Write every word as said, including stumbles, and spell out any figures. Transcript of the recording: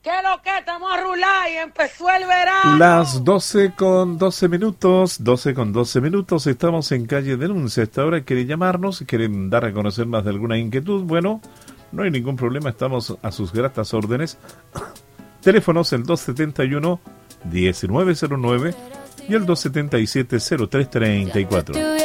¿Qué lo que estamos a rular y empezó el verano? Las doce con doce minutos, doce con doce minutos, estamos en calle Denuncia. Esta hora quieren llamarnos, quieren dar a conocer más de alguna inquietud. Bueno, no hay ningún problema, estamos a sus gratas órdenes. Teléfonos el dos setenta y uno, diecinueve cero nueve y el dos setenta y siete, cero tres treinta y cuatro.